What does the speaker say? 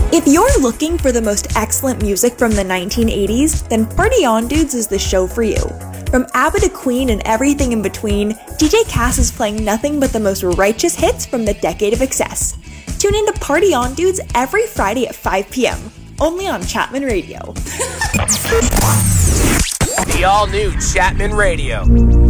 If you're looking for the most excellent music from the 1980s, then Party On Dudes is the show for you. From ABBA to Queen and everything in between, DJ Cass is playing nothing but the most righteous hits from the decade of excess. Tune in to Party On Dudes every Friday at 5 p.m., only on Chapman Radio. The all-new Chapman Radio.